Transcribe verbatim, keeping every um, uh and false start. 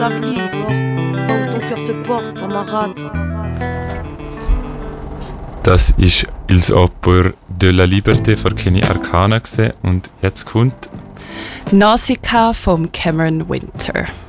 établi. Va où ton cœur te porte, camarade. Das ist «Ils Opera de la Liberté» von Kenny Arcana und jetzt kommt Nausicaa von Cameron Winter.